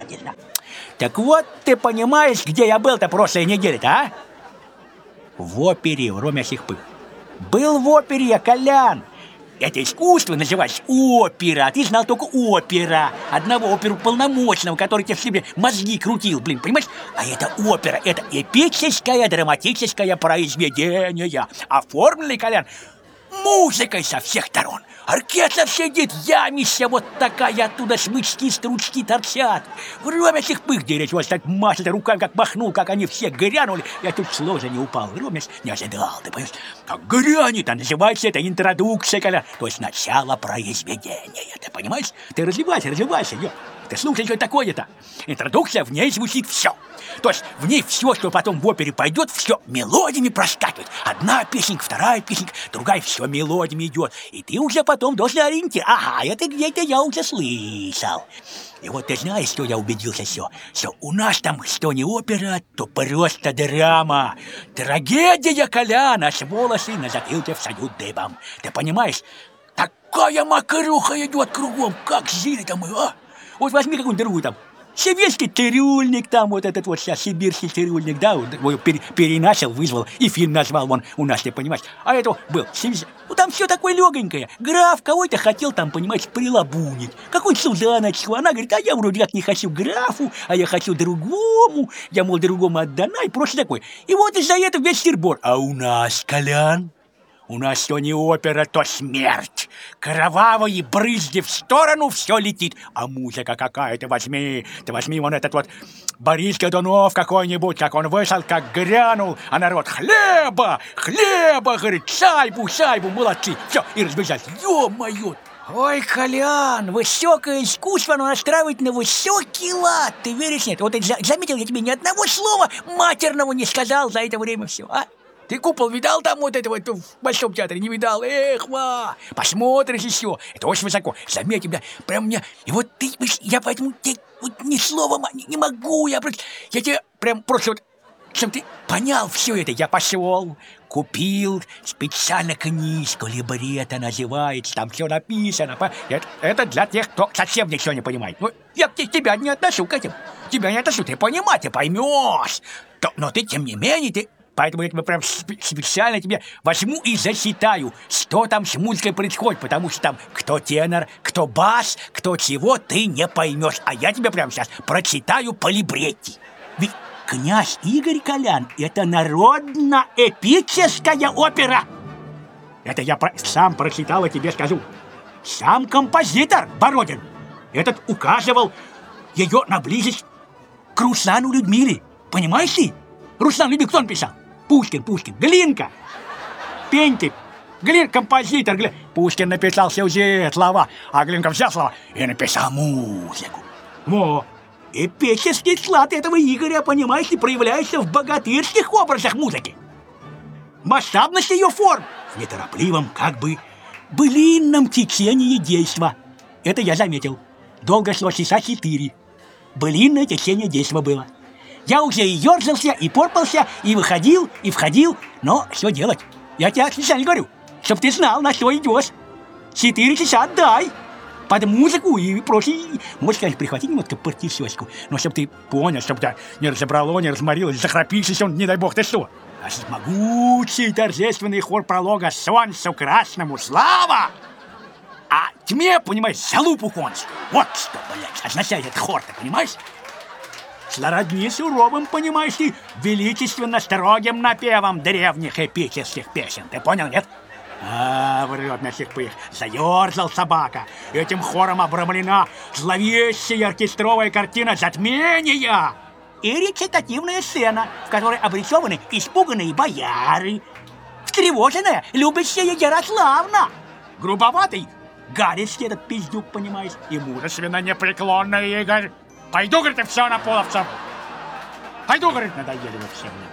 Замечательно. Так вот, ты понимаешь, где я был-то прошлой неделе-то, а? В опере Ромящих пых. Был в опере я, Колян. Это искусство называется опера. А ты знал только опера. Одного оперуполномоченного, который тебе в себе мозги крутил, блин, понимаешь? А это опера, это эпическое, драматическое произведение, оформленное, Колян, музыкой со всех сторон. Оркестр сидит, ямища вот такая, оттуда смычки, стручки торчат. В Ромящих пых деречь, так машет руками, как махнул, как они все грянули. Я тут сложно не упал. Ромящ не ожидал, ты понимаешь? Как грянет, а называется это интродукция, Коля. То есть начало произведения, ты понимаешь? Ты развивайся, ё. Ты слушай, что такое-то. Интродукция, в ней звучит все. То есть в ней все, что потом в опере пойдет, все мелодиями проскакивает. Одна песенка, вторая песенка, другая, все мелодиями идет. И ты уже потом должен ориентироваться. Ага, это где-то я уже слышал. И вот ты знаешь, что я убедился все? Что у нас там, что не опера, то просто драма. Трагедия, Колян, аж волосы на затылке встают дыбом. Ты понимаешь? Такая мокруха идет кругом, как жили-то мы, а? Вот возьми какую-нибудь другую там. Сибирский цирюльник, там вот этот вот сейчас сибирский цирюльник, да, вот, переначал, вызвал, и фильм назвал вон у нас, ты понимаешь. А это был, ну там все такое легонькое. Граф кого-то хотел там, понимаешь, прилабунить. Какую-нибудь сулданочку. Она говорит, а я вроде как не хочу графу, а я хочу другому. Я, мол, другому отдана и прочее такое. И вот из-за этого весь сыр-бор. А у нас, Колян, у нас что не опера, то смерть. Кровавые брызги в сторону, все летит. А музыка какая, ты возьми вон этот вот Борис Годунов какой-нибудь, как он вышел, как грянул, а народ хлеба, говорит, шайбу, молодцы. Все, и разбежались. Ё-моё! Ой, Колян, высокое искусство, оно настраивает на высокий лад. Ты веришь, нет? Вот заметил, я тебе ни одного слова матерного не сказал за это время все, а? Ты купол видал там вот это вот в Большом театре? Не видал? Эх, посмотришь еще. Это очень высоко. Заметь, да, прям мне... И вот ты, я поэтому тебе вот ни слова не могу. Я тебе прям просто вот... Чтобы ты понял все это, я пошел, купил специально книжку, либретто называется, там все написано. Это для тех, кто совсем ничего не понимает. Ну, я тебя не отношу к этим. Тебя не отношу, ты понимать, ты поймешь. Но ты, тем не менее, ты... Поэтому я прям специально тебе возьму и зачитаю, что там с музыкой происходит, потому что там кто тенор, кто бас, кто чего, ты не поймешь. А я тебе прямо сейчас прочитаю по либретти. Ведь «Князь Игорь», Колян, это народно-эпическая опера. Это я сам прочитал и тебе скажу. Сам композитор Бородин этот указывал ее на близость к Руслану Людмиле. Понимаешь ты? Руслан Людмила, кто он писал? Пушкин, Глинка, Пенькин, Глинка, композитор, Пушкин написал сюжет, слова, а Глинка взял слова и написал музыку. Эпический склад этого Игоря, понимаешь, проявляется в богатырских образах музыки. Масштабность ее форм в неторопливом, как бы, былинном течении действа. Это я заметил. Долго шло часа 4. Былинное течение действа было. Я уже и ерзался, и порпался, и выходил, и входил. Но что делать? Я тебе специально говорю, чтоб ты знал, на что идешь. 4 часа отдай. Под музыку и прочее. Можешь, конечно, прихватить немножко партишечку, но чтоб ты понял, чтоб тебя не разобрало, не разморилось, захрапишься, не дай бог ты что. А могучий торжественный хор пролога «Солнцу красному слава!» А тьме, понимаешь, залупу конскую. Вот что, блядь, означает этот хор, ты понимаешь? Сродни суровым, понимаешь ты, величественно строгим напевом древних эпических песен. Ты понял, нет? В Ромящих пых заерзал собака. Этим хором обрамлена зловещая оркестровая картина затмения и речитативная сцена, в которой обрисованы испуганные бояры, встревоженная, любящая Ярославна, грубоватый Галицкий этот пиздюк, понимаешь, и мужественно непреклонный Игорь. Пойду, говорит, и все на половцев. Пойду, говорит, надоели вы все мне.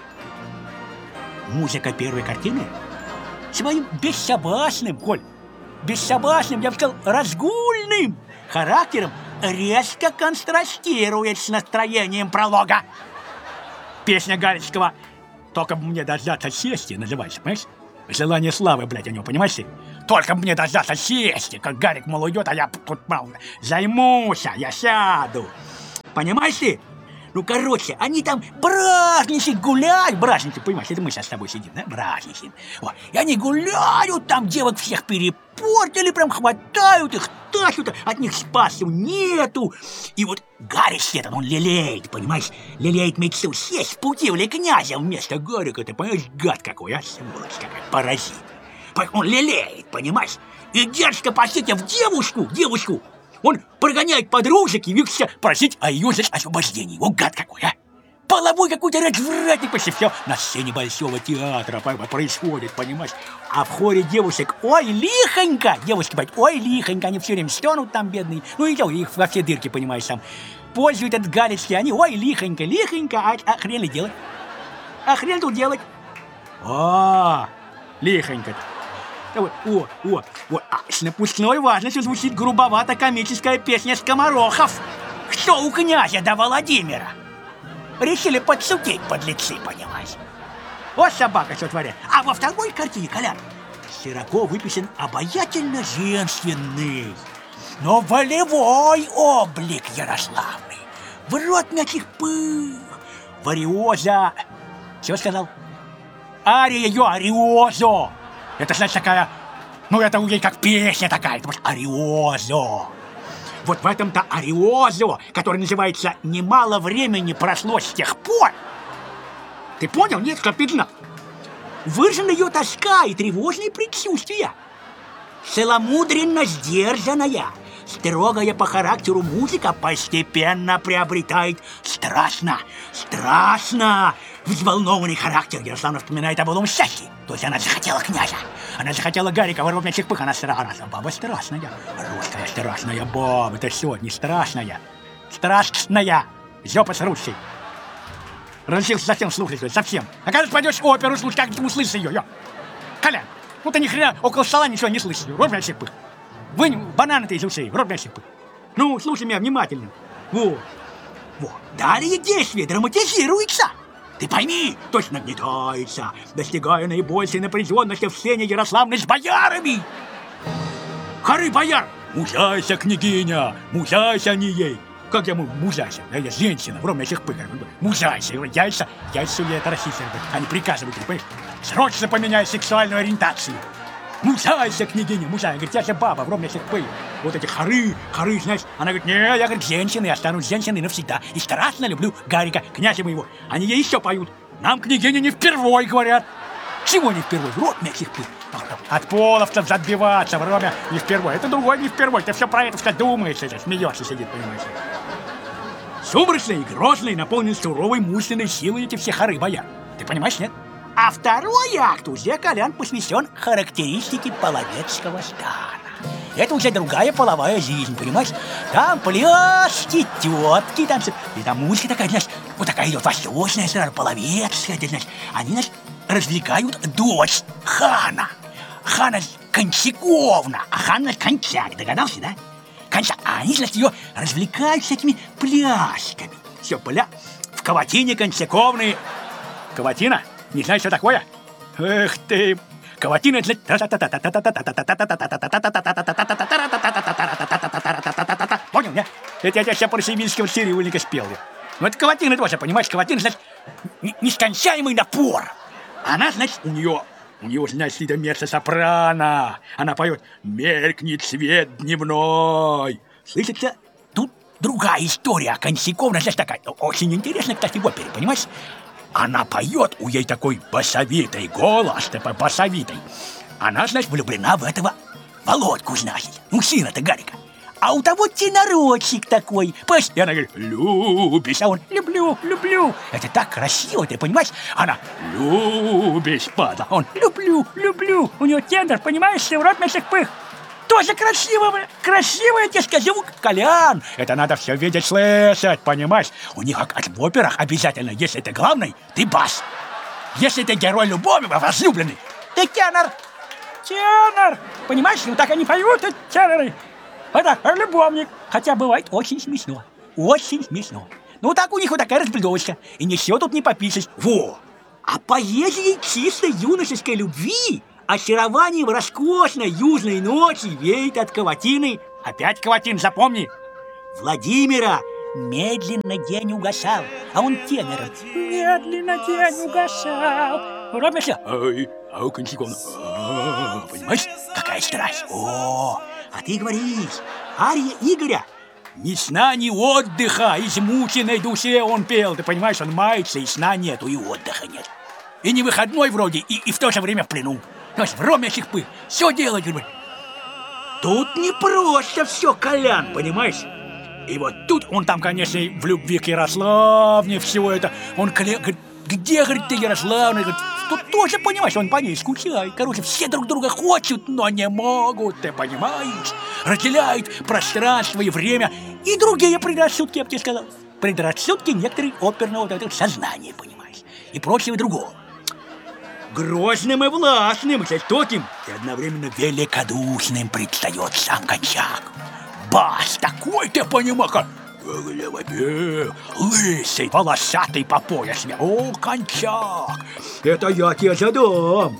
Музыка первой картины своим бессобачным, Коль, бессобачным, я бы сказал, разгульным характером резко контрастирует с настроением пролога. Песня Галицкого «Только бы мне дождаться сести» называется, понимаешь? Желание славы, блядь, у него, понимаешь ты? Только бы мне дождаться сести, как Гарик, мол, уйдет, а я тут, мол, займусь, я сяду. Понимаешь ты? Ну, короче, они там бражничают, гуляют. Бражничают, понимаешь, это мы сейчас с тобой сидим, да? Бражничаем. Вот. И они гуляют, там девок всех перепортили, прям хватают их, тащут, от них спасу нету. И вот Гарри Сеттон, он лелеет, понимаешь? Лелеет мечту сесть в путевле князя вместо Гарика. Ты понимаешь, гад какой, а? Сволочь какая, паразит. Он лелеет, понимаешь? И дядька, посетив девушку, он прогоняет подружек и явился просить о ее освобождении. О, гад какой, а! Половой какой-то развратник, почти все на сцене Большого театра происходит, понимаешь? А в хоре девушек, ой, лихонько! Девушки поют, ой, лихонько, они все время стонут там, бедные. Ну и их во все дырки, понимаешь, там. Пользуют этот галечки, они, ой, лихонько, а хрен ли делать? А хрен тут делать? О, лихонько-то. Вот, с напускной важностью звучит грубовато-комическая песня «Скоморохов». Что у князя до Владимира? Решили подсудить подлецы, понимаешь? Вот собака что творит. А во второй картине, Колян, широко выписан обаятельно женственный, но волевой облик Ярославны. В рот мягких пых, вариоза. Чего сказал? Ария ее ариозо. Это, значит, такая, ну, это у ей как песня такая, это может ариозо. Вот в этом-то ариозо, который называется «Немало времени прошло с тех пор». Ты понял? Нет, капитан. Выражена ее тоска и тревожные предчувствия. Целомудренно сдержанная, строгая по характеру музыка постепенно приобретает страстно взволнованный характер. Ярославна вспоминает о былом счастье. То есть она захотела князя. Она захотела Гарика, воров мячих пых. Она баба страстная. Русская страстная баба. Это все, не страшная. Страстная. Жопа с русской. Разрешился совсем слушать, совсем. А когда ты пойдешь оперу слушать, как ты услышишь ее? Колян, ну ты ни хрена около стола ничего не слышишь. Воров мячих пых. Вынь бананы-то из ушей, воров мячих пых. Ну, слушай меня внимательно. Вот. Далее действие драматизируется. Ты пойми, точно нагнетается, достигая наибольшей напряженности в сцене Ярославны с боярами. Хоры бояр! Мужайся, княгиня! Мужайся, не ей! Как я мужайся? Я женщина, в ровно этих пыках. Мужайся, яйца ей это российские, они приказывают, понимаешь? Срочно поменяй сексуальную ориентацию. Мужайся, княгиня, мужайся. Говорит, я же баба, в ровно этих пыках. Вот эти хоры, знаешь. Она говорит, не, я, говорит, женщина, я останусь женщиной навсегда. И страшно люблю Гарика, князя моего. Они ей еще поют. Нам, княгиня, не впервой, говорят. Чего не впервой? В рот мягких пых. От половцев отбиваться, в роме не впервой. Это другой не впервой. Ты все про это все думаешь, смеешься, сидит, понимаешь. Сумрачный и грозный, наполнен суровой мужественной силой эти все хоры бояр. Ты понимаешь, нет? А второй акт уже, Колян, посвящен характеристике половецкого стана. Это уже другая половая жизнь, понимаешь? Там пляски, тетки, там все. И там музыка такая, знаешь, вот такая идет восточная страна, половецкая, ты знаешь. Они, знаешь, развлекают дочь хана. Хана Кончаковна, а хана Кончак, догадался, да? Кончак, а они, значит, ее развлекают всякими плясками. Все, в каватине Кончаковны. Каватина? Не знаешь, что такое? Эх ты! Каватина, это... Понял, не? Это я сейчас про сибирского цирюльника спел. Ну, это каватина тоже, понимаешь? Каватина, значит, нескончаемый напор. Она, значит, у нее, значит, это меццо-сопрано. Она поет «Меркнет свет дневной». Слышится? Тут другая история. Кончаковна, значит, такая. Очень интересная, кстати, в опере, понимаешь? Она поет, у ей такой басовитый голос, такой басовитый. Она, значит, влюблена в этого Володьку, значит. Ну, сына-то Гарика. А у того тенорочек такой. И она говорит, любишь, а он, люблю. Это так красиво, ты понимаешь? Она, любишь, падла. Он, люблю. У него тенор, понимаешь, в рот мясных пых. Тоже красивая, я тебе скажу, Колян. Это надо все видеть, слышать, понимаешь? У них, как в операх, обязательно, если ты главный, ты бас. Если ты герой любови, возлюбленный, ты тенор. Понимаешь, ну так они поют, теноры. Это любовник. Хотя бывает очень смешно. Ну так у них вот такая разбредовочка. И ничего тут не попишешь. Во! А поэзией чистой юношеской любви, очарованием роскошной южной ночи веет от каватины. Опять каватин, запомни. Владимира Медленно день угасал, а он тенором. Медленно день угасал. Ровно все. Ай, Кончиковна. Понимаешь, какая страсть. О, а ты говоришь, ария Игоря. Ни сна, ни отдыха, измученной душе он пел. Ты понимаешь, он мается, и сна нету, и отдыха нет. И не выходной вроде, и в то же время в плену. То есть в роме Сихпых все делать, говорит. Тут не просто все, Колян, понимаешь? И вот тут он там, конечно, в любви к Ярославне, всего это. Он говорит, где, говорит, ты, Ярославна? Говорит, тут тоже, понимаешь, он по ней скучает. Короче, все друг друга хотят, но не могут, ты понимаешь? Разделяют пространство и время. И другие предрассудки, я бы тебе сказал. Предрассудки некоторые оперного вот этого сознания, понимаешь? И прочего другого. Грозным и властным, жестоким и одновременно великодушным предстает сам Кончак. Бас такой, ты понимаешь, лысый, волосатый по пояс. О, Кончак, это я тебе задам.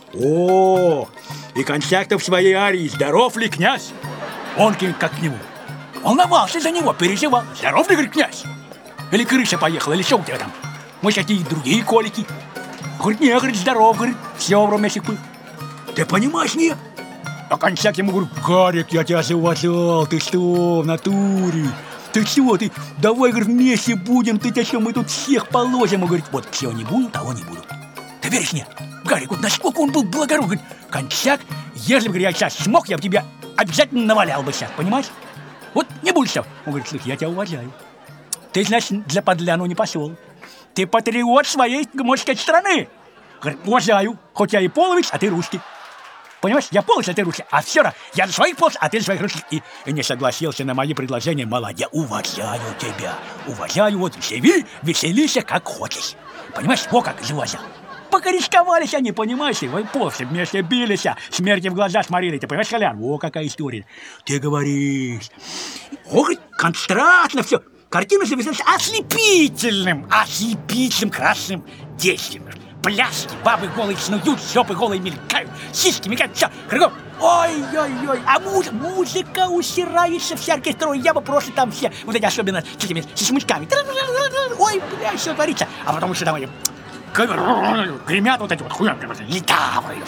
О, и Кончак-то в своей арии здоров ли, князь? Он как к нему волновался за него, переживал. Здоров ли, говорит, князь? Или крыша поехала, или что у тебя там? Может, какие другие колики? Говорит, не, говорит, здоров, говорит, все в роме Сихпых. Ты понимаешь, нет? А Кончак ему говорит, Гарик, я тебя зауважал, ты что, в натуре? Ты чего, ты, давай, говорит, вместе будем, ты что, мы тут всех положим. Он говорит, вот, все не будут, того не будут. Ты веришь мне? Гарик, вот насколько он был благороден, говорит, Кончак, если бы, говорит, я сейчас смог, я бы тебя обязательно навалял бы сейчас, понимаешь? Вот не будешь все. Он говорит, слушай, я тебя уважаю. Ты, значит, для подляну не пошел. Ты патриот своей, можно сказать, страны. Говорит, уважаю, хоть я и половец, а ты русский. Понимаешь, я половец, а ты русский. А все равно, я за своих половец, а ты за своих русских. И не согласился на мои предложения, молодец. Я уважаю тебя. Уважаю, вот живи, веселись, как хочешь. Понимаешь, вот как уважал. Покорешковались они, понимаешь, и половцы вместе бились, смерти в глаза смотрели. Ты понимаешь, Колян, во какая история. Ты говоришь, ох, контрастно все. Картина завязалась ослепительным красным действием. Пляски, бабы голые снуют, жопы голые мелькают, сиськи мелькают, все, кругом. Ой-ой-ой, а музыка усирается вся оркестра. Я бы просто там все, вот эти особенно с этими смычками. Ой, бля, все творится. А потом еще там гремят вот эти вот хуям, летавые.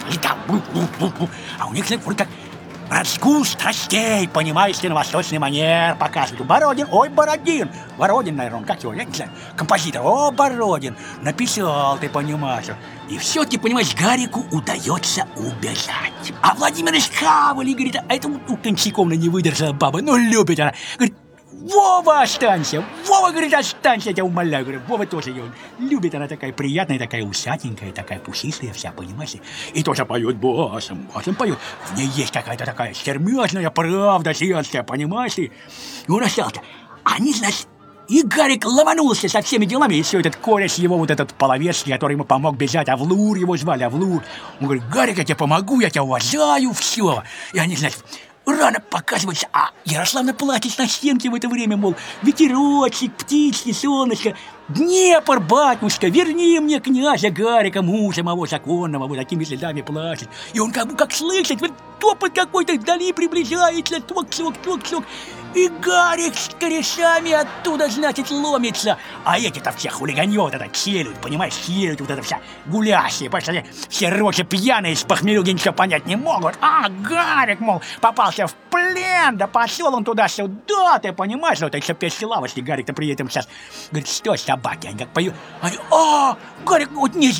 А у них, вроде как разгул страстей, понимаешь, на восточный манер показывают. Бородин, ой, Бородин. Бородин, наверное, он, как его, я не знаю, композитор. О, Бородин, написал, ты понимаешь. И все-таки, понимаешь, Гарику удается убежать. А Владимир Исхавли говорит, а это у Кончаковна не выдержала баба, ну, любит она. Говорит, Вова, останься! Вова, говорит, останься, я тебя умоляю. Говорю, Вова тоже ее любит, она такая приятная, такая усатенькая, такая пушистая вся, понимаешь? И тоже поет басом поет. В ней есть какая-то такая сермяжная правда сердце, понимаешь? И он остался. Они, значит, и Гарик ломанулся со всеми делами, и все этот кореш его, вот этот половецкий, который ему помог бежать, Авлур его звали, Авлур. Он говорит, Гарик, я тебе помогу, я тебя уважаю, все. И они, значит, рано показывается, а Ярославна плачет на стенке в это время, мол, ветерочек, птички, солнышко, Днепр, батюшка, верни мне князя Гарика, мужа моего законного, вот такими следами плачет. И он как слышит, вот топот какой-то вдали приближается, ток-ток. И Гарик с корешами оттуда, значит, ломится. А эти-то все хулиганье вот это челют, понимаешь, челют вот это вся гулящие, пошли, все рожи пьяные, с похмелюги ничего понять не могут. А Гарик, мол, попался в плен, да пошел он туда-сюда, ты понимаешь, вот еще песчелавочник Гарик-то при этом сейчас. Говорит, что собаки, они как поют. Они, Гарик, вот не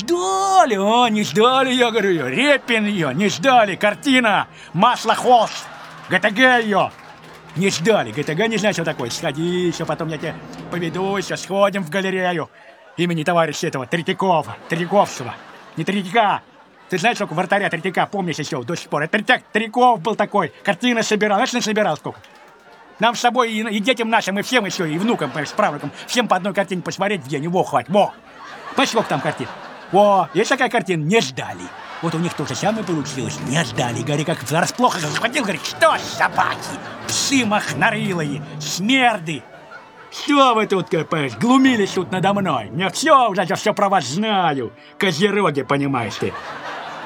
ждали, я говорю, Репин ее, не ждали, картина, масло холст, ГТГ ее. Не ждали, ГТГ не знаю, что такое. Сходи, еще потом я тебе поведу, еще сходим в галерею имени товарища этого Третьяковского. Не Третьяка. Ты знаешь, сколько вратаря Третьяка, помнишь еще до сих пор? Это Третьяков был такой, картины собирал. Знаешь, насобирал сколько? Нам с собой и детям нашим, и всем еще, и внукам, с правнукам, всем по одной картине посмотреть в день. Во, хватит, во. Понимаешь, сколько там картин? Во, есть такая картина, не ждали. Вот у них то же самое получилось. Не ждали. Гарик как врасплох схватил, говорит, что собаки, псы мохнарылые, смерды. Что вы тут, понимаешь, глумились тут надо мной? Я все уже, я все про вас знаю. Козероги, понимаешь ты.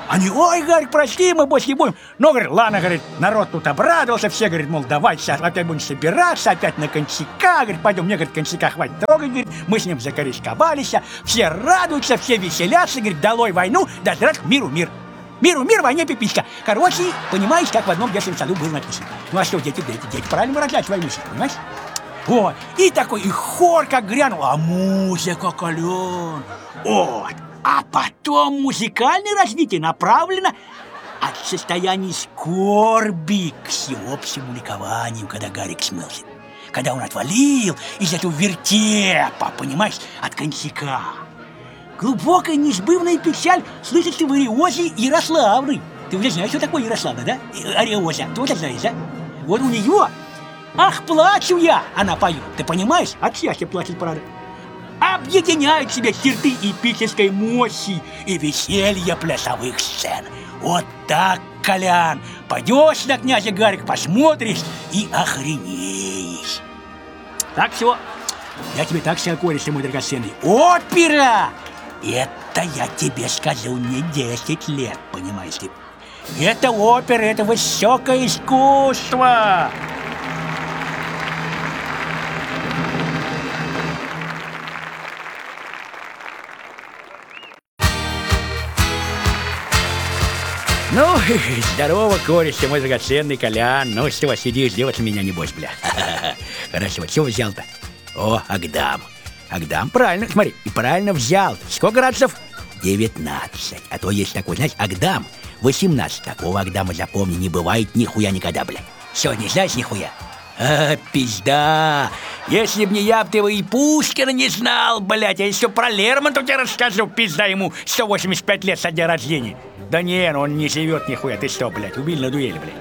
Они, ой, говорит, прости, мы больше не будем. Но, говорит, ладно, говорит, народ тут обрадовался, все, говорит, мол, давай сейчас опять будем собираться, опять на кончака, говорит, пойдем, мне, говорит, кончака хватит трогать, говорит, мы с ним закорешковались, все радуются, все веселятся, говорит, долой войну, да здравствуй, миру мир. Миру мир, войне пиписька. Короче, понимаешь, как в одном детском саду было написано. Ну а что, дети правильно выражают свои мысли, понимаешь? Вот, и такой, и хор как грянул, а музыка, Колян. Вот. А потом музыкальное развитие направлено от состояния скорби к всеобщему ликованию, когда Гарик смылся. Когда он отвалил из этого вертепа, понимаешь, от коньяка. Глубокая неизбывная печаль слышится в ариозе Ярославны. Ты уже знаешь, что такое Ярославна, да? Ариоза. Ты уже знаешь, да? Вот у нее, ах, плачу я, она поет. Ты понимаешь? От счастья плачет, правда. Объединяют в себе черты эпической мощи и веселья плясовых сцен. Вот так, Колян, пойдешь на князя Гарика, посмотришь и охренеешь. Так все, я тебе так сказал, Коля, мой драгоценный. Опера! Это я тебе сказал не 10 лет, понимаешь ты? Это опера, это высокое искусство. Ну, здорово, Корище, мой драгоценный Колян. Ну, что, сидишь, делать меня небось, бля. Хорошо, что взял-то? О, Агдам. Агдам, правильно, смотри, и правильно взял. Сколько градусов? 19. А то есть такой, знаешь, Агдам 18. Такого Агдама, запомни, не бывает нихуя никогда, бля. Что, не знаешь нихуя? А, пизда. Если б не я, ты его и Пушкина не знал, блядь. Я еще про Лермонтова тебе расскажу, пизда, ему 185 лет со дня рождения. Да не, он не живет нихуя, ты что, блядь, убили на дуэли, блядь.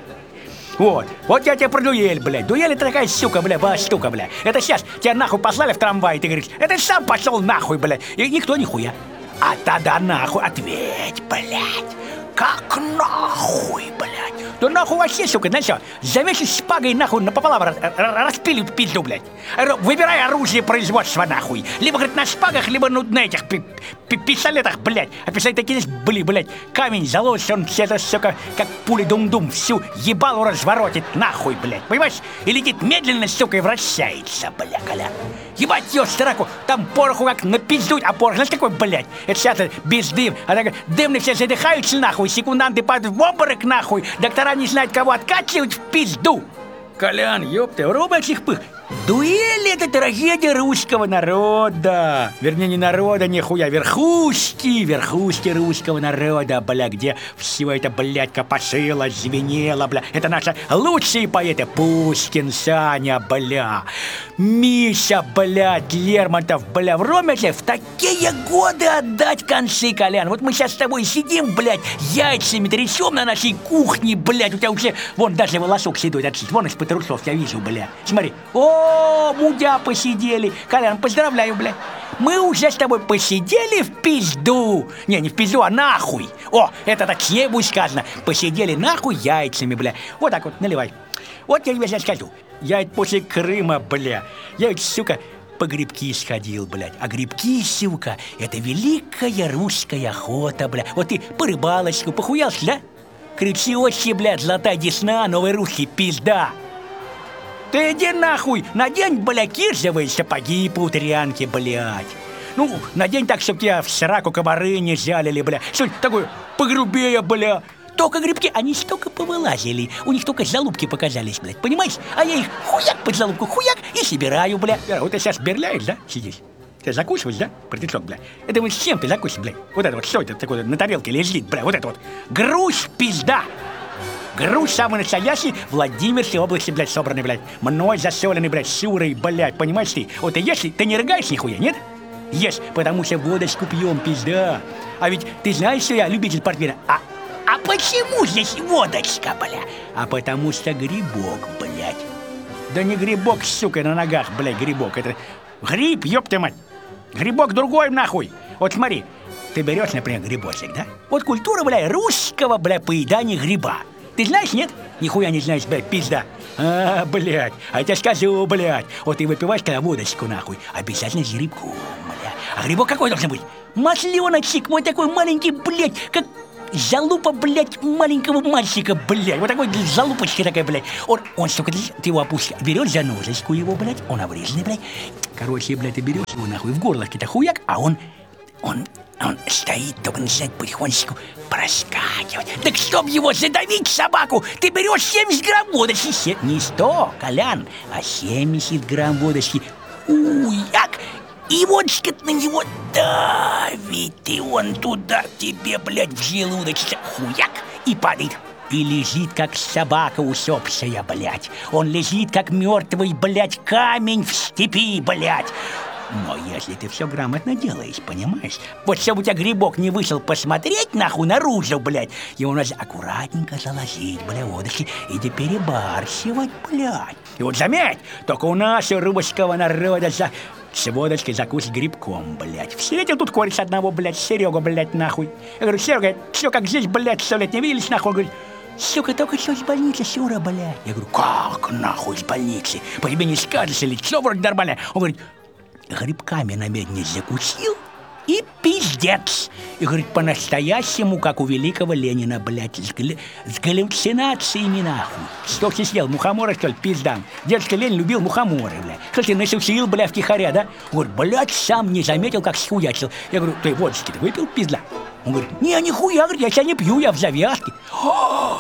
Вот я тебе про дуэль, блядь. Дуэль это такая сука, блядь, штука, блядь. Это сейчас тебя нахуй послали в трамвай, и ты говоришь, это сам пошел нахуй, блядь. И никто нихуя. А тогда нахуй ответь, блядь. Как нахуй, блядь? Да нахуй вообще, сука, знаешь что? Завесишь шпагой нахуй напополам распили пизду, блядь. Выбирай оружие производства, нахуй. Либо, говорит, на шпагах, либо на этих пистолетах, блядь. А пистолеты кинешь, блядь, камень заложишь, он все это, сука, как пули дум-дум, всю ебалу разворотит, нахуй, блядь. Понимаешь? И летит медленно, сука, и вращается, бля, Коля. Ебать ее страку, там пороху как напиздуть, а порох, знаешь, какой, блядь? Это сейчас без дым, а так дымные все задыхаются, нахуй, секунданты падают в обморок, нахуй, доктора не знают, кого откачивать в пизду. Колян, ёпты, робочих пых. Дуэль — это трагедия русского народа. Вернее, не народа, нихуя, верхушки русского народа, бля, где все это, блядь, копошило, звенело, бля. Это наши лучшие поэты. Пушкин, Саня, бля, Миша, блядь, Лермонтов, бля. Время в такие годы отдать концы, Колян. Вот мы сейчас с тобой сидим, блядь, яйцами трясем на нашей кухне, блядь. У тебя уже, вон, даже волосок седой отсюда. Вон из-под трусов я вижу, бля. Смотри. О, мудя посидели. Колян, поздравляю, бля. Мы уже с тобой посидели в пизду. Не в пизду, а нахуй. О, это точнее будет сказано. Посидели нахуй яйцами, бля. Вот так вот, наливай. Вот я тебе сейчас скажу. Я после Крыма, бля, я ведь, сука, по грибки сходил, блядь. А грибки, сука, это великая русская охота, бля. Вот ты по рыбалочку похуялся, да? Кричище, блядь, золотая десна, новый русский, пизда. Ты иди нахуй, надень, бля, кирзовые сапоги по утрянке, блядь. Ну, надень так, чтоб тебя в сраку комары не жалили, бля. Что-нибудь такое погрубее, бля. Только грибки, они столько повылазили. У них только залупки показались, блядь, понимаешь? А я их хуяк под залупку, хуяк и собираю, бля. Вот ты сейчас берляешь, да, сидишь? Ты закусываешь, да, братишок, бля? Это вот с чем ты закусишь, блядь? Вот это вот, что это такое на тарелке лежит, бля, вот это вот. Груш, пизда. Груш самый настоящий, Владимирской области, блядь, собранный, блядь. Мной засоленный, блядь, сурой, блядь, понимаешь ты? Вот и если ты не рыгаешь нихуя, нет? Ешь, потому что водочку пьем, пизда. А ведь ты знаешь, что я любитель портвейна? А почему здесь водочка, бля? А потому что грибок, блядь. Да не грибок, сука, на ногах, блядь, грибок. Это гриб, ёпта мать. Грибок другой, нахуй. Вот смотри, ты берешь, например, грибочек, да? Вот культура, блядь, русского, блядь, поедания гриба. Ты знаешь, нет? Нихуя не знаешь, блядь, пизда. Блядь, а я тебе скажу, блядь. Вот ты выпиваешь когда водочку, нахуй, обязательно с грибком, блядь. А грибок какой должен быть? Масленочек, вот такой маленький, блядь, как залупа, блядь, маленького мальчика, блядь. Вот такой залупочка такая, блядь. Он сука, ты его опускаешь, берешь за ножечку его, блядь, он обрезанный, блядь. Короче, блядь, ты берешь его нахуй в горлышке-то хуяк, а он стоит, только начинает потихонечку проскакивать. Так чтоб его задавить, собаку, ты берешь 70 грамм водочки. Не 100, Колян, а 70 грамм водочки. Уяк! И водочка на него давит, и он туда тебе, блядь, в желудочек, хуяк, и падает. И лежит, как собака усопшая, блядь. Он лежит, как мертвый, блядь, камень в степи, блядь. Но если ты все грамотно делаешь, понимаешь? Вот чтобы у тебя грибок не вышел посмотреть, нахуй, наружу, блядь, его надо аккуратненько заложить, блядь, водочки, и не перебарщивать, блядь. И вот заметь, только у нас, у русского народа, с водочкой закусить грибком, блядь. Встретил тут кореш одного, блядь, Серегу, блядь, нахуй. Я говорю, Серега, все как здесь, блядь, 100 лет не виделись, нахуй. Он говорит, сука, только что из больницы, Сюра, блядь. Я говорю, как нахуй из больницы? По тебе не скажешь, лицо вроде нормальное. Он говорит, грибками на медне закусил и пиздец. И говорит, по-настоящему, как у великого Ленина, блядь, с галлюцинациями, нахуй. Что ты съел, мухомора, что ли, пиздам? Дедушка Ленин любил мухоморы, блядь. Что ты насушил, блядь, втихаря, да? Он говорит, блядь, сам не заметил, как схуячил. Я говорю, ты водочки-то выпил, пизда? Он говорит, не, нихуя, говорит, я себя не пью, я в завязке. О,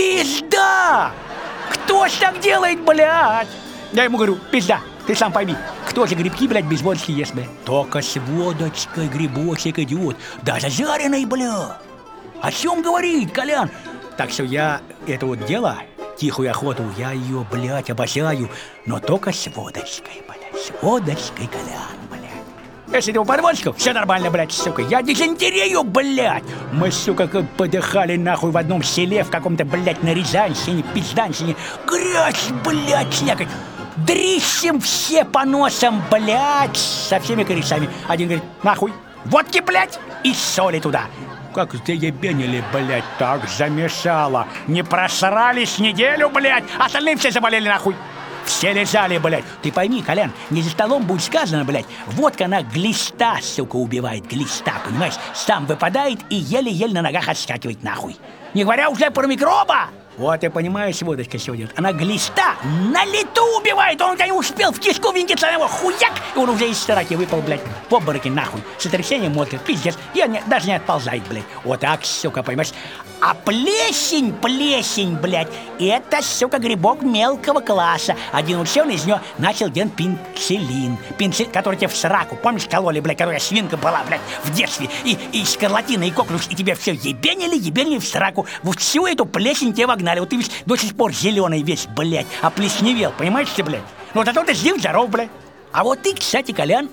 пизда! Кто ж так делает, блядь? Я ему говорю, пизда, ты сам пойми, кто же грибки, блядь, без водочки ест, блядь? Только с водочкой грибочек идет, даже жареный, блядь. О чем говорит, Колян? Так что я это вот дело, тихую охоту, я ее, блядь, обожаю, но только с водочкой, блядь, с водочкой, Колян, блядь. Если ты под водочку, все нормально, блядь, сука, я дизентерию, блядь. Мы, сука, как подыхали, нахуй, в одном селе, в каком-то, блядь, на Рязанщине, Пизданщине. Грязь, блядь, слякоть. Дрищем все по носам, блядь, со всеми корешами. Один говорит, нахуй, водки, блядь, и соли туда. Как заебенили, блядь, так замешало. Не просрались неделю, блядь, остальные все заболели, нахуй. Все лежали, блядь. Ты пойми, Колян, не за столом будет сказано, блядь, водка, она глиста, сука, убивает, глиста, понимаешь? Сам выпадает и еле-еле на ногах отскакивает, нахуй. Не говоря уже про микроба. Вот и понимаешь, водочка сегодня, она глиста на лету убивает, он у тебя не успел в кишку винтиться, на его хуяк, и он уже из стараки выпал, блядь, в обмороке, нахуй, сотрясением мозга, пиздец, и он даже не отползает, блядь, вот так, сука, понимаешь, а плесень, блядь, это, сука, грибок мелкого класса, один ученый из него начал делать пенициллин, который тебе в сраку, помнишь, кололи, блядь, которая свинка была, блядь, в детстве, и скарлатина, и коклюш, и тебе все ебенили в сраку, вот всю эту плесень тебе вогнали. Вот ты весь до сих пор зеленый весь, блядь, оплесневел, понимаешь ты, блядь? Ну, зато ты жив-здоров, блядь. А вот ты, кстати, Колян,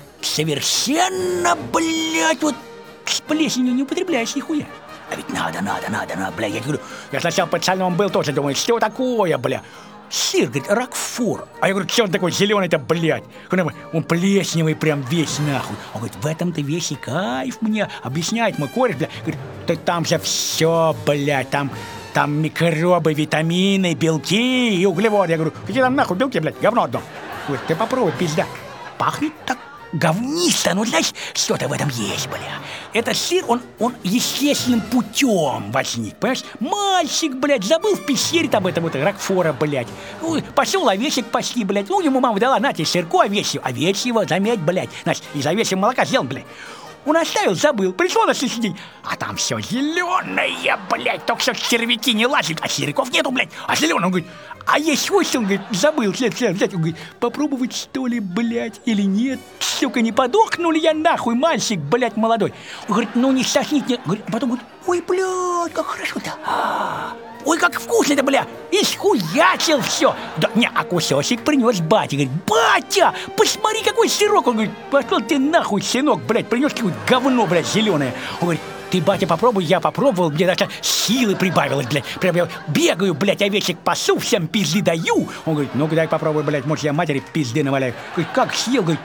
совершенно, блядь, вот с плесенью не употребляешь нихуя. А ведь надо, блядь, я говорю, я сначала под сальным был тоже, думаю, что такое, блядь? Сыр, говорит, Рокфор. А я говорю, что он такой зеленый-то, блядь? Он плесневый прям весь, нахуй. Он говорит, в этом-то весь и кайф мне, объясняет мой кореш, блядь. Говорит, да там же все, блядь, там микробы, витамины, белки и углеводы. Я говорю, какие там нахуй белки, блядь, говно одно. Говорит, ты попробуй, пизда. Пахнет так говнисто, ну, знаешь, что-то в этом есть, бля. Этот сыр, он естественным путем возник, понимаешь? Мальчик, блядь, забыл в пещере там этого Рокфора, блядь. Пошел овечек пасти, блядь. Ну, ему мама дала, на тебе сырку овечьего, заметь, блядь. Значит, из овечьего молока сделан, блядь. Он оставил, забыл, пришел на следующий день, а там все зеленое, блядь, только что червяки не лазят, а сериков нету, блядь, а зеленый, он говорит, а есть хвост, он говорит, забыл, взять, он говорит, попробовать что ли, блядь, или нет, сука, не подохну ли я нахуй, мальчик, блядь, молодой, он говорит, ну не сосните, говорит, а потом говорит, ой, блядь, как хорошо-то, ой, как вкусно-то, бля! Исхуячил все! Да, не, а кусочек принес батя. Говорит, батя, посмотри, какой сырок! Он говорит, пошел ты нахуй, сынок, блядь, принес какое-то говно, блядь, зеленое. Он говорит, ты, батя, попробуй, я попробовал, мне даже силы прибавилось, блядь. Прям я бегаю, блядь, овечек пасу, всем пизды даю. Он говорит, ну-ка дай попробуй, блядь, может, я матери пизды наваляю. Говорит, как съел? Говорит,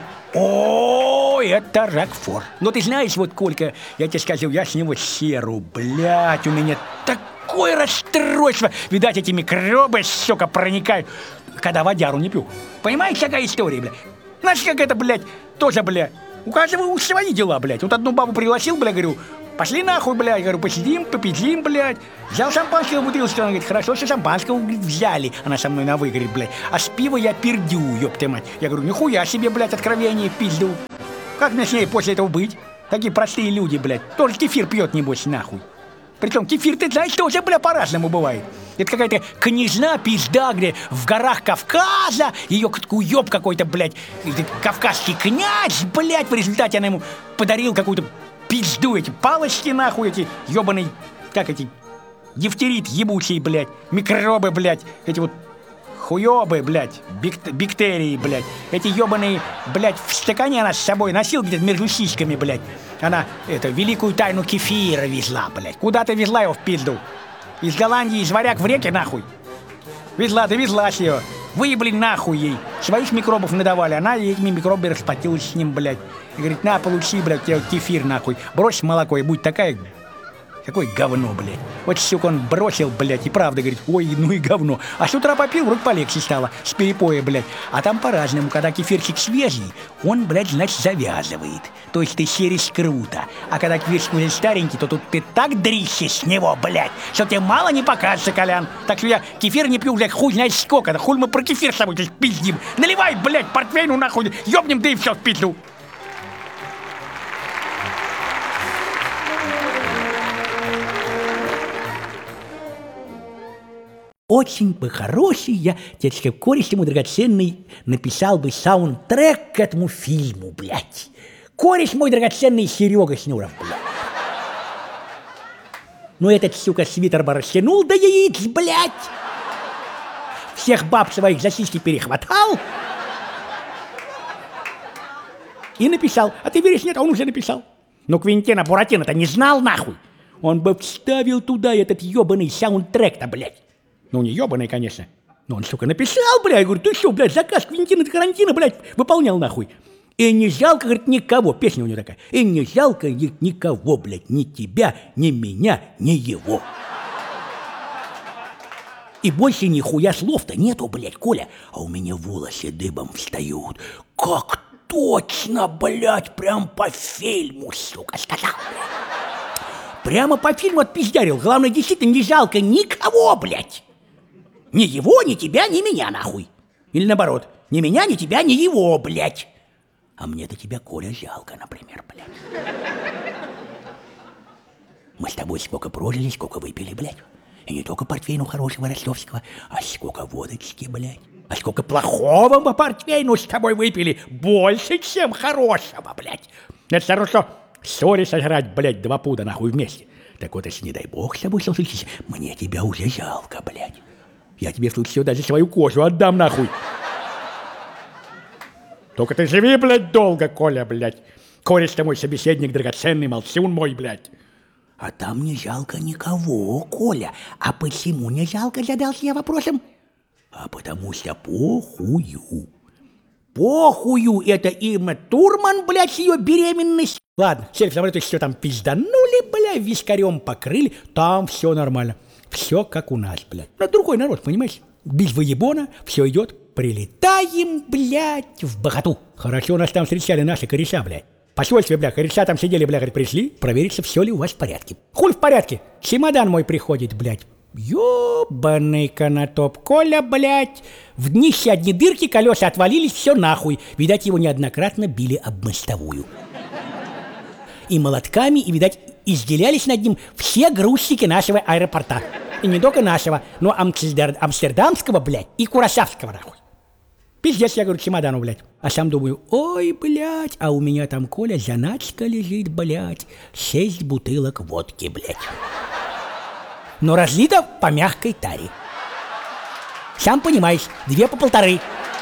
о, это Рокфор. Ну, ты знаешь, вот, Колька, я тебе скажу, я с него серу, блядь, у меня такое расстройство. Видать, эти микробы, сука, проникают, когда водяру не пью. Понимаешь, какая история, блядь? Знаешь, как это, блядь, тоже, блядь, у каждого свои дела, блядь. Вот одну бабу пригласил, блядь, говорю, Пошли нахуй, блядь. Говорю, посидим, попидим, блядь. Взял шампанского бутылочку. Она говорит, хорошо, что шампанского, говорит, взяли. Она со мной на вы, говорит, блядь. А с пива я пердю, ёпта мать. Я говорю, нихуя себе, блядь, откровение пизду. Как мне с ней после этого быть? Такие простые люди, блядь. Тоже кефир пьет, небось, нахуй. Причем кефир, ты знаешь, тоже, бля, по-разному бывает. Это какая-то княжна, пизда, где в горах Кавказа, ее уеб какой-то, блядь, кавказский князь, блядь, в результате она ему подарил какую-то пизду, эти палочки, нахуй, эти ебаные, как эти, дифтерит ебучий, блядь, микробы, блядь, эти вот хуёбы, блядь, бактерии, блядь. Эти ёбаные, блядь, в стакане она с собой носила где-то между сиськами, блядь. Она, великую тайну кефира везла, блядь. Куда ты везла его в пизду? Из Голландии, из варяг в реке, нахуй. Везла, довезлась ее. Выебли нахуй ей. Своих микробов надавали, она этими микробами расплатилась с ним, блядь. И говорит, на, получи, блядь, тебе кефир, нахуй. Брось молоко и будь такая... Какое говно, блядь. Вот, сука, он бросил, блядь, и правда говорит, ой, ну и говно. А с утра попил, вроде полегче стало, с перепоя, блядь. А там по-разному, когда кефирчик свежий, он, блядь, значит, завязывает. То есть ты серишь круто. А когда кефирчик уже старенький, то тут ты так дрищешь с него, блядь, что тебе мало не покажется, Колян. Так что я кефир не пью, блядь, хуй знает сколько. Да хуй мы про кефир с тобой здесь пиздим. Наливай, блядь, портвейну нахуй, ёбнем, да и все в пизду. Очень бы хороший я, дядечка, кореш ему драгоценный, написал бы саундтрек к этому фильму, блядь. Кореш мой драгоценный Серега Снюров, блядь. Ну этот, сука, свитер бы растянул до яиц, блядь. Всех баб своих за сиськи перехватал. И написал. А ты веришь, нет, он уже написал. Но Квентина Буратино-то не знал, нахуй. Он бы вставил туда этот ебаный саундтрек-то, блядь. Ну, не ебаный, конечно. Но он, сука, написал, блядь. Я говорю, ты что, блядь, заказ Квентина Тарантино, блядь, выполнял, нахуй. И не жалко, говорит, никого. Песня у него такая. И не жалко, говорит, никого, блядь. Ни тебя, ни меня, ни его. И больше нихуя слов-то нету, блядь, Коля. А у меня волосы дыбом встают. Как точно, блядь, прям по фильму, сука, сказал, блядь. Прямо по фильму отпиздярил. Главное, действительно, не жалко никого, блядь. Ни его, ни тебя, ни меня, нахуй. Или наоборот, ни меня, ни тебя, ни его, блядь. А мне-то тебя, Коля, жалко, например, блядь. Мы с тобой сколько прожили, сколько выпили, блядь. И не только портвейну хорошего ростовского, а сколько водочки, блядь. А сколько плохого мы портвейну с тобой выпили. Больше, чем хорошего, блядь. Это все равно, что ссоре сожрать, блядь, 2 пуда, нахуй, вместе. Так вот, если, не дай бог, с тобой случится, мне тебя уже жалко, блядь. Я тебе в случае даже свою кожу отдам, нахуй. Только ты живи, блядь, долго, Коля, блядь. Кореш-то мой собеседник драгоценный, молчун мой, блядь. А там не жалко никого, Коля. А почему не жалко, задался я вопросом? А потому что похую. Похую, это Ирма Турман, блядь, с ее беременность. Ладно, сели в самолет, все там пизданули, блядь, вискарем покрыли, там все нормально. Все как у нас, блядь. Но другой народ, понимаешь? Без выебона, все идет. Прилетаем, блядь, в Богату. Хорошо нас там встречали наши кореша, блядь. Посольстве, бля, кореша там сидели, бля, говорит, пришли провериться, все ли у вас в порядке. Хуй в порядке. Чемодан мой приходит, блядь. Ёбаный канатоп. Коля, блядь. В днище одни дырки, колеса отвалились, все нахуй. Видать, его неоднократно били об мостовую. И молотками, и, видать, изделялись над ним все грузчики нашего аэропорта. И не только нашего, но амстердамского, блядь, и курасавского, нахуй. Пиздец, я говорю, чемодану, блядь. А сам думаю, ой, блядь, а у меня там, Коля, заначка лежит, блядь. 6 бутылок водки, блядь. Но разлито по мягкой таре. Сам понимаешь, 2 по 1,5.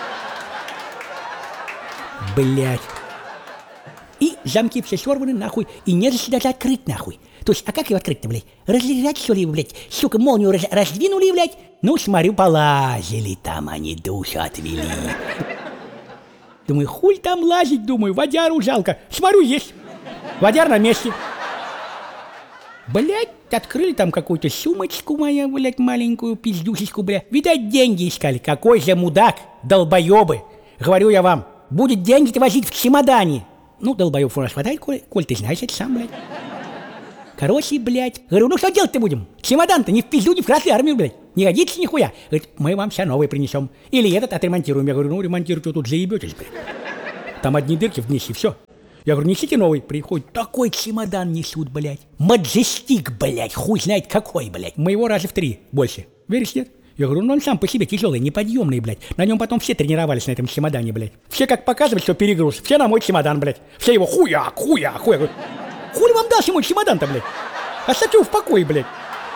Блядь. И замки все сорваны, нахуй, и не за себя открыть, нахуй. То есть, а как его открыть-то, блядь? Разлежать, что ли, блядь? Сука, молнию раздвинули, блядь? Ну, смотрю, полазили там они, душу отвели. Думаю, хуй там лазить, думаю, водяру жалко. Смотрю, есть. Водяр на месте. Блядь, открыли там какую-то сумочку мою, блядь, маленькую пиздюшечку, блядь. Видать, деньги искали. Какой же мудак, долбоебы. Говорю я вам, будет деньги-то возить в чемодане. Ну, долбоеб у нас хватает, Коль ты знаешь это сам, блядь. Короче, блядь. Говорю, ну что делать-то будем? Чемодан-то не в пизду, не в Красную Армию, блядь. Не годится нихуя. Говорит, мы вам сейчас новый принесем. Или этот отремонтируем. Я говорю, ну ремонтируйте, тут заебетесь, блядь. Там одни дырки в днище, все. Я говорю, несите новый. Приходит, такой чемодан несут, блядь. Маджестик, блядь, хуй знает какой, блядь. Моего раза в 3 больше. Веришь, нет? Я говорю, ну он сам по себе тяжелый, неподъемный, блядь. На нем потом все тренировались на этом чемодане, блядь. Все как показывают, что перегруз. Все на мой чемодан, блядь. Все его хуяк. Я говорю, хули вам дался мой чемодан-то, блядь? Оставьте его в покое, блядь.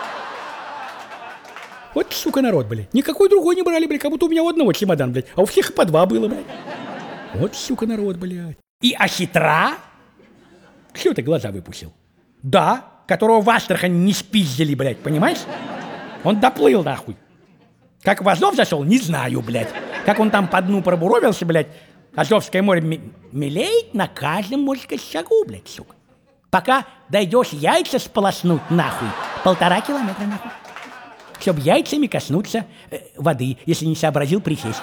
Вот, сука, народ, блядь. Никакой другой не брали, блядь, как будто у меня у одного чемодан, блядь. А у всех по 2 было, блядь. Вот, сука, народ, блядь. И хитра? Чего ты глаза выпустил? Да, которого в Астрахань не спиздили, блядь, понимаешь? Он доплыл, нахуй. Как в Азов зашел, не знаю, блядь. Как он там по дну пробуровился, блядь. Азовское море мелеет на каждом, можно сказать, шагу, блядь, сука. Пока дойдешь яйца сполоснуть, нахуй, 1,5 километра, нахуй. Чтоб яйцами коснуться воды, если не сообразил присесть.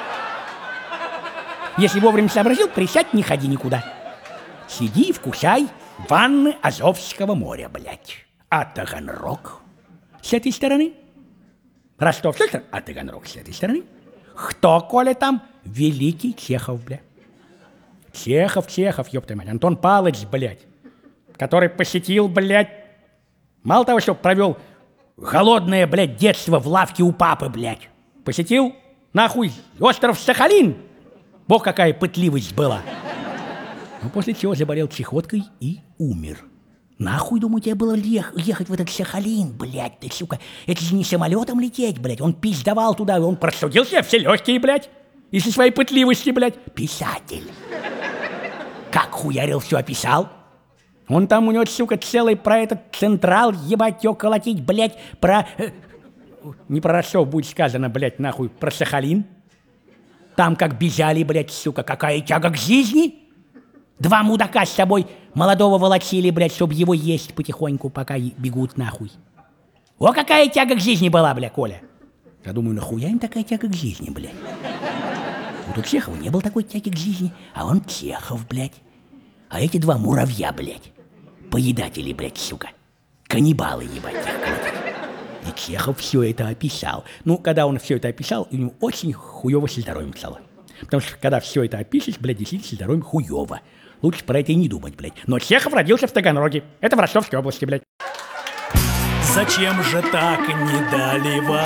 Если вовремя сообразил, присядь, не ходи никуда. Сиди и вкушай ванны Азовского моря, блядь. А Таганрог с этой стороны. Ростов с этой стороны, а Таганрог с этой стороны. Кто, Коля, там? Великий Чехов, блядь. Чехов, ёпта мать. Антон Павлович, блядь. Который посетил, блядь, мало того, что провел голодное, блядь, детство в лавке у папы, блядь. Посетил, нахуй, остров Сахалин. Бог, какая пытливость была. Ну, после чего заболел чехоткой и умер. Нахуй, думаю, тебе было ехать в этот Сахалин, блядь, ты, сука. Это же не самолетом лететь, блядь. Он пиздовал туда, он простудил себе все легкие, блядь. Из-за своей пытливости, блядь. Писатель. Как хуярил, все описал. Он там у него, сука, целый про этот Централ, ебать, его колотить, блядь, про... не про Ростов будет сказано, блядь, нахуй, про Сахалин. Там как бежали, блядь, сука, какая тяга к жизни. 2 мудака с собой молодого волочили, блядь, чтобы его есть потихоньку, пока бегут нахуй. О, какая тяга к жизни была, блядь, Коля. Я думаю, нахуя им такая тяга к жизни, блядь? Вот у Чехова не было такой тяги к жизни, а он Чехов, блядь. А эти 2 муравья, блядь, поедатели, блядь, сука, каннибалы, ебать, и Чехов все это описал. Ну, когда он все это описал, у него очень хуёво со здоровьем стало. Потому что, когда все это опишешь, блядь, действительно со здоровьем хуёво. Лучше про это и не думать, блядь. Но Чехов родился в Таганроге. Это в Ростовской области, блядь. Зачем же так не доливать?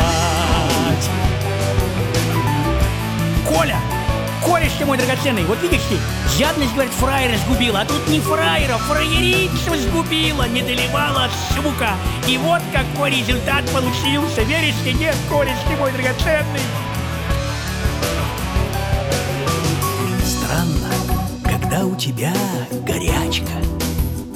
Коля! Корешка мой драгоценный, вот видишь ты, жадность, говорит, фраера сгубила, а тут не фраера, фраеричество сгубила, не доливала, сука. И вот какой результат получился, веришь ты, нет, корешка мой драгоценный. Странно, когда у тебя горячка.